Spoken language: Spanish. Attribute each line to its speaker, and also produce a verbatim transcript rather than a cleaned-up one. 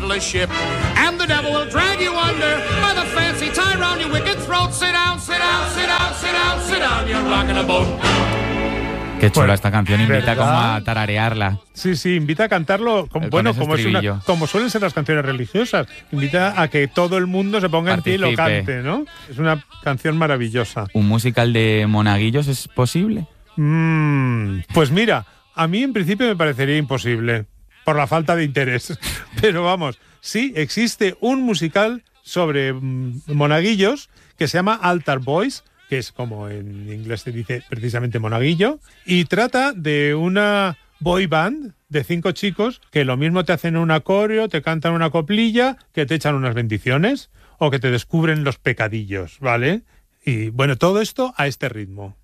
Speaker 1: perilous ship. And the devil will drag you under by the fancy tie round your wicked throat. Sit down, sit down, sit down, sit down, sit down, you're rocking a boat.
Speaker 2: Qué chula
Speaker 3: Bueno,
Speaker 2: esta canción, invita
Speaker 3: ¿verdad?
Speaker 2: como a tararearla.
Speaker 3: Sí, sí, invita a cantarlo, como,
Speaker 2: Con
Speaker 3: bueno,
Speaker 2: ese
Speaker 3: como, es una,
Speaker 2: estribillo.
Speaker 3: como suelen ser las canciones religiosas. Invita a que todo el mundo se ponga en pie y lo
Speaker 2: Participe.
Speaker 3: cante, ¿no? Es una canción maravillosa.
Speaker 2: ¿Un musical de monaguillos es posible?
Speaker 3: Mm, pues mira, a mí en principio me parecería imposible, por la falta de interés. Pero vamos, sí existe un musical sobre mm, monaguillos que se llama Altar Boys, que es como en inglés se dice precisamente monaguillo, y trata de una boy band de cinco chicos que lo mismo te hacen un coreo, te cantan una coplilla, que te echan unas bendiciones o que te descubren los pecadillos, ¿vale? Y bueno, todo esto a este ritmo.